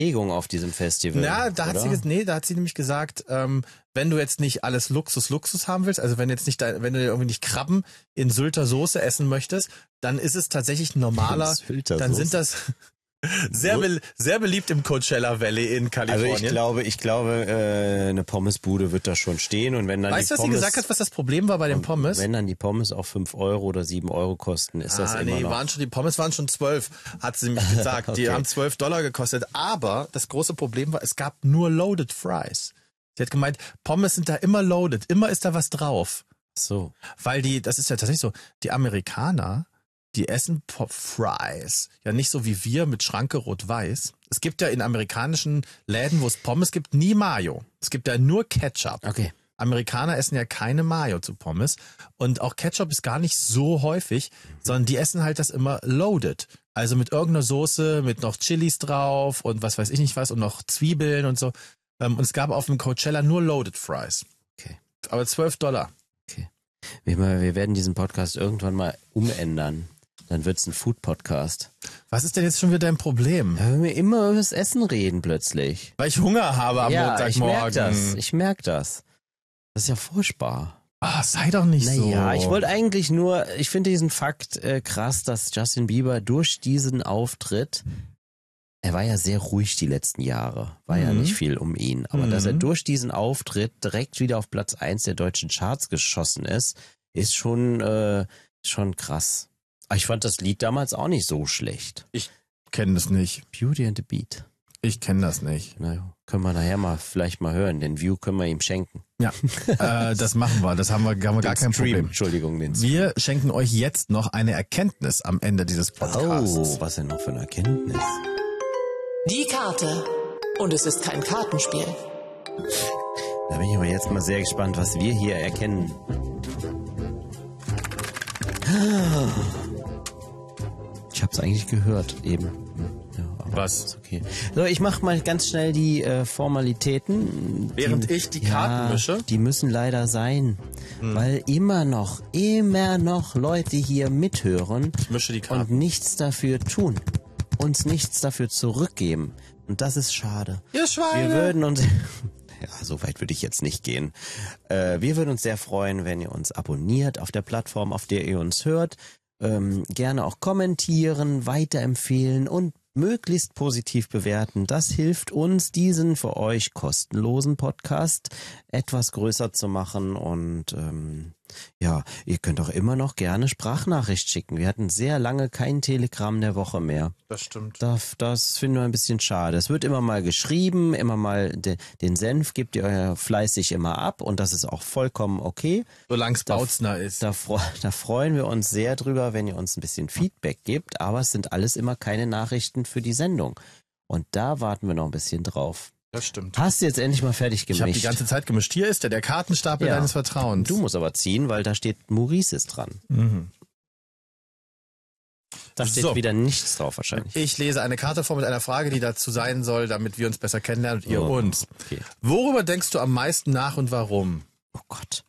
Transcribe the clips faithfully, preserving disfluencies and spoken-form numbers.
Prägung auf diesem Festival. Ja, da hat oder? sie ges- nee, da hat sie nämlich gesagt, ähm, wenn du jetzt nicht alles Luxus Luxus haben willst, also wenn jetzt nicht da, wenn du irgendwie nicht Krabben in Sylter Soße essen möchtest, dann ist es tatsächlich ein normaler, Sylter dann Soße. sind das sehr be- sehr beliebt im Coachella Valley in Also Kalifornien. ich glaube, ich glaube, äh, eine Pommesbude wird da schon stehen und wenn dann Weißt die du, was sie Pommes, gesagt hat, was das Problem war bei den Pommes? wenn dann die Pommes auch fünf Euro oder sieben Euro kosten, ist das ah, immer nee, noch. waren schon, die Pommes waren schon zwölf, hat sie nämlich gesagt. Okay. Die haben zwölf Dollar gekostet. Aber das große Problem war, es gab nur Loaded Fries. Sie hat gemeint, Pommes sind da immer loaded, immer ist da was drauf. So. Weil die, das ist ja tatsächlich so, die Amerikaner, die essen Pop Fries. Ja, nicht so wie wir mit Schranke rot-weiß. Es gibt ja in amerikanischen Läden, wo es Pommes gibt, nie Mayo. Es gibt ja nur Ketchup. Okay. Amerikaner essen ja keine Mayo zu Pommes. Und auch Ketchup ist gar nicht so häufig, sondern die essen halt das immer loaded. Also mit irgendeiner Soße, mit noch Chilis drauf und was weiß ich nicht was und noch Zwiebeln und so. Und es gab auf dem Coachella nur Loaded Fries. Okay. Aber zwölf Dollar. Wir, wir werden diesen Podcast irgendwann mal umändern. Dann wird's ein Food-Podcast. Was ist denn jetzt schon wieder dein Problem? Ja, wenn wir immer über das Essen reden plötzlich. Weil ich Hunger habe am ja, ich merke Montagmorgen. das. Ich merke das. Das ist ja furchtbar. Ah, sei doch nicht so. Naja, ich wollte eigentlich nur, ich finde diesen Fakt äh, krass, dass Justin Bieber durch diesen Auftritt, er war ja sehr ruhig die letzten Jahre, war Mhm. ja nicht viel um ihn, aber Mhm. dass er durch diesen Auftritt direkt wieder auf Platz eins der deutschen Charts geschossen ist, ist schon, äh, schon krass. Aber ich fand das Lied damals auch nicht so schlecht. kenne das nicht. Beauty and the Beat. Ich kenne das nicht. Na, können wir nachher mal vielleicht mal hören. Den View können wir ihm schenken. Ja, äh, das machen wir. Das haben wir, haben wir gar Den kein Stream. Problem. Entschuldigung, den Stream. Wir schenken euch jetzt noch eine Erkenntnis am Ende dieses Podcasts. Oh, was denn noch für eine Erkenntnis? Die Karte. Und es ist kein Kartenspiel. Da bin ich aber jetzt mal sehr gespannt, was wir hier erkennen. Ich habe es eigentlich gehört eben. Ja, aber Was? ist okay. So, ich mache mal ganz schnell die äh, Formalitäten. Während die, ich die Karten mische? Die müssen leider sein, Hm. weil immer noch, immer noch Leute hier mithören Ich mische die und Karten. nichts dafür tun, uns nichts dafür zurückgeben. Und das ist schade. Ihr Schweine! Wir würden uns, ja, so weit würde ich jetzt nicht gehen. Äh, wir würden uns sehr freuen, wenn ihr uns abonniert auf der Plattform, auf der ihr uns hört. Ähm, gerne auch kommentieren, weiterempfehlen und möglichst positiv bewerten. Das hilft uns, diesen für euch kostenlosen Podcast etwas größer zu machen. Und ähm, ja, ihr könnt auch immer noch gerne Sprachnachricht schicken. Wir hatten sehr lange kein Telegramm der Woche mehr. Das stimmt. Das, das finden wir ein bisschen schade. Es wird immer mal geschrieben, immer mal de, den Senf gebt ihr euer fleißig immer ab und das ist auch vollkommen okay. Solange es Da- Bautzner ist. Da, fre- da freuen wir uns sehr drüber, wenn ihr uns ein bisschen Feedback gebt, aber es sind alles immer keine Nachrichten für die Sendung. Und da warten wir noch ein bisschen drauf. Das stimmt. Hast du jetzt endlich mal fertig Ich habe gemischt? die ganze Zeit gemischt. Hier ist der, der Kartenstapel Ja. deines Vertrauens. Du musst aber ziehen, weil da steht Maurice ist dran. Mhm. Da steht So. wieder nichts drauf wahrscheinlich. Ich lese eine Karte vor mit einer Frage, die dazu sein soll, damit wir uns besser kennenlernen und ihr Oh, uns. Okay. Worüber denkst du am meisten nach und warum? Oh Gott.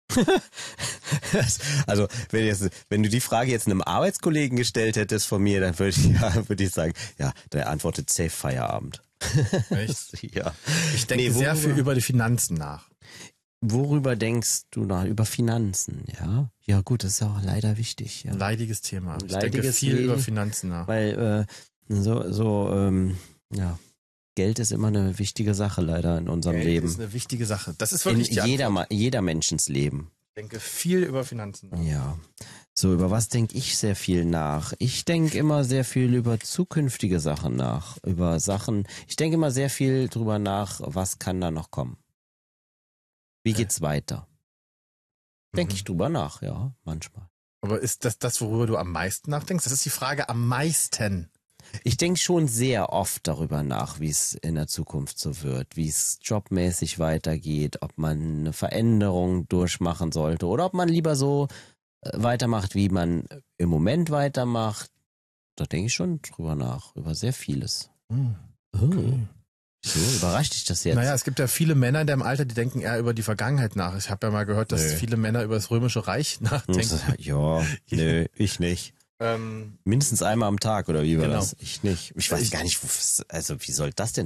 Also, wenn, jetzt, wenn du die Frage jetzt einem Arbeitskollegen gestellt hättest von mir, dann würde ich, ja, würde ich sagen, ja, der antwortet safe Feierabend. Echt? Ja. Ich denke Nee, sehr worüber- viel über die Finanzen nach. Worüber denkst du nach? Über Finanzen, ja? Ja gut, das ist auch leider wichtig, ja. Ein leidiges Thema. Ein Ich denke leidiges viel Leben. über Finanzen nach. Weil äh, so, so ähm, ja, Geld ist immer eine wichtige Sache leider in unserem Geld Leben. ist eine wichtige Sache. Das ist In wirklich die jeder, Antwort. Ma- jeder Menschens Leben. Ich denke viel über Finanzen nach. Ja. So, über was denke ich sehr viel nach? Ich denke immer sehr viel über zukünftige Sachen nach. Über Sachen, ich denke immer sehr viel drüber nach, was kann da noch kommen? Wie geht's weiter? Denke Mhm. ich drüber nach, ja, manchmal. Aber ist das das, worüber du am meisten nachdenkst? Das ist die Frage am meisten. Ich denke schon sehr oft darüber nach, wie es in der Zukunft so wird, wie es jobmäßig weitergeht, ob man eine Veränderung durchmachen sollte oder ob man lieber so äh, weitermacht, wie man im Moment weitermacht. Da denke ich schon drüber nach, über sehr vieles. Hm. Oh. So, überrascht dich das jetzt? Naja, es gibt ja viele Männer in deinem Alter, die denken eher über die Vergangenheit nach. Ich habe ja mal gehört, dass Nö. viele Männer über das Römische Reich nachdenken. Ja, nö, ich nicht. Ähm, Mindestens einmal am Tag, oder wie war Genau. das? Ich nicht. Ich weiß Ich- gar nicht, wo, also wie soll das denn